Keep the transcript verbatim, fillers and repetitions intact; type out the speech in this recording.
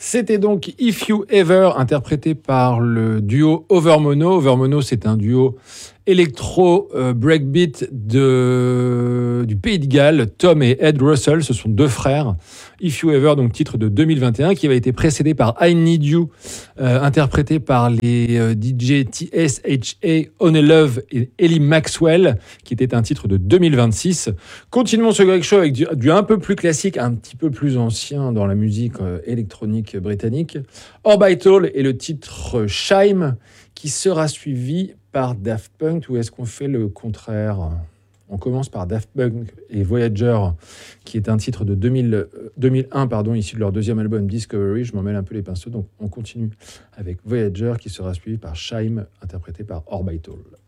C'était donc If You Ever, interprété par le duo Overmono. Overmono, c'est un duo électro euh, breakbeat de, du Pays de Galles. Tom et Ed Russell, ce sont deux frères. If You Ever, donc titre de deux mille vingt et un, qui avait été précédé par I Need You, euh, interprété par les euh, D J T S H A, Honey Love et Ellie Maxwell, qui était un titre de deux mille vingt-six. Continuons ce Greg Show avec du, du un peu plus classique, un petit peu plus ancien dans la musique euh, électronique britannique. Orbital et le titre Chime, qui sera suivi par Daft Punk, ou est-ce qu'on fait le contraire ? On commence par Daft Punk et Voyager, qui est un titre de deux mille, deux mille un, pardon, issu de leur deuxième album Discovery. Je m'en mêle un peu les pinceaux, donc on continue avec Voyager, qui sera suivi par Chime, interprété par Orbital.